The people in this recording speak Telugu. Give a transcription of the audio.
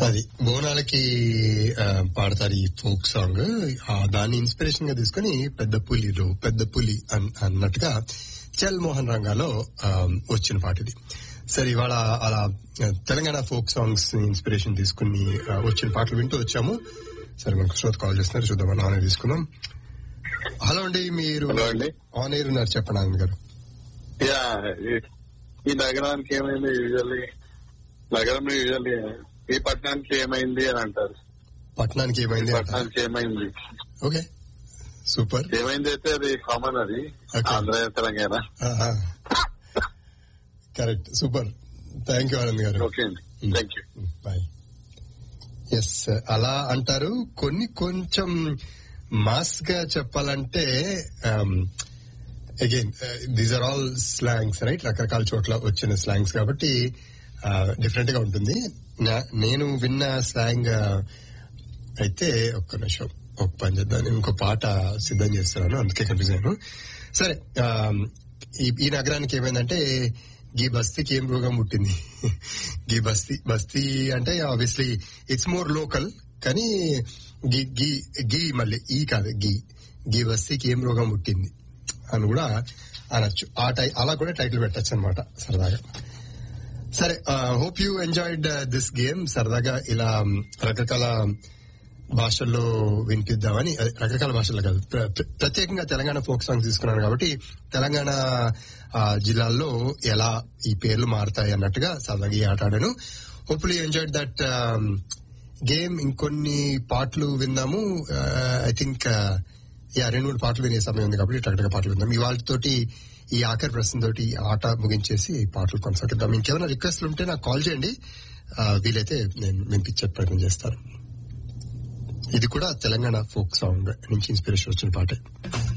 అది బోనాలకి పాడతారు ఈ ఫోక్ సాంగ్. దాన్ని ఇన్స్పిరేషన్ గా తీసుకుని పెద్ద పులి అన్నట్టుగా చల్ మోహన్ రంగాలో వచ్చిన పాట ఇది. సరే, ఇవాళ అలా తెలంగాణ ఫోక్ సాంగ్స్ ఇన్స్పిరేషన్ తీసుకుని వచ్చిన పాటలు వింటూ వచ్చాము. సరే, మనకు శ్రోత కాల్ చేస్తున్నారు, చూద్దాం. ఆన్ ఎయిర్ తీసుకుందాం. హలో అండి, మీరు ఆన్ ఎయిర్ ఉన్నారు, చెప్పండి ఆనంద్ గారు. ఈ నగరానికి ఏమైంది నగరంలో యూజువల్లీ ఈ పట్టణానికి ఏమైంది అని అంటారు. పట్టణానికి ఏమైంది? Okay, super. ఏమైంది అయితే అది కామన్, అది Andhra Telangana. Correct, super. Thank you Anand గారు. ఓకే అండి, థ్యాంక్ యూ, బాయ్. ఎస్, అలా అంటారు. కొంచెం మాస్ గా చెప్పాలంటే again these are all slangs, right? రకరకాల చోట్ల వచ్చిన స్లాంగ్స్ కాబట్టి డిఫరెంట్ గా ఉంటుంది. నేను విన్న స్లాంగ్ అయితే ఒక్క నిమిషం, ఒక పని చేద్దాం, ఇంకో పాట సిద్ధం చేస్తున్నాను, అందుకే కన్ఫ్యూజ్ అయ్యాను. సరే, ఈ నగరానికి ఏమైందంటే గీ బస్తీకి ఏం రోగం పుట్టింది. గీ బస్తీ అంటే ఆబ్వియస్లీ ఇట్స్ మోర్ లోకల్, కానీ గీ మళ్ళీ ఈ కాదు, గీ బస్తీకి ఏం రోగం పుట్టింది అని కూడా అనొచ్చు. అలా కూడా టైటిల్ పెట్టచ్చు అనమాట సరదాగా. సరే, hope you enjoyed this game. సరదాగా ఇలా రకరకాల భాషల్లో వినిపిద్దామని, రకరకాల భాషల్లో కాదు, ప్రత్యేకంగా తెలంగాణ ఫోక్ సాంగ్స్ తీసుకున్నాను కాబట్టి తెలంగాణ జిల్లాల్లో ఎలా ఈ పేర్లు మారుతాయి అన్నట్టుగా సరదాగా ఈ ఆట ఆడాను. Hopefully enjoyed that game. ఇంకొన్ని పాటలు విందాము. ఐ థింక్ 2-3 పాటలు వినే సమయం ఉంది కాబట్టి టక్కగా పాటలు విందాం. ఇవాళతోటి ఈ ఆఖరి ప్రశ్న తోటి ఆట ముగించేసి పాటలు కొనసాగిద్దాం. ఇంకేమైనా రిక్వెస్ట్లు ఉంటే నాకు కాల్ చేయండి, వీలైతే నేను వినిపించే ప్రయత్నం చేస్తాను. ఇది కూడా తెలంగాణ ఫోక్ సాంగ్ నుంచి ఇన్స్పిరేషన్ వచ్చిన పాటే.